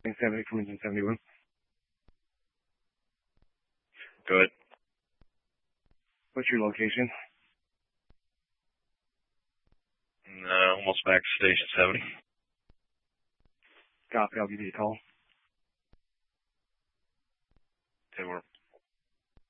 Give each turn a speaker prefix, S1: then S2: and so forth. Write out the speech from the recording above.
S1: 70 from engine 71.
S2: Go ahead.
S1: What's your location?
S2: Almost back to station 70.
S1: Copy, I'll give you a call.
S2: 10-4.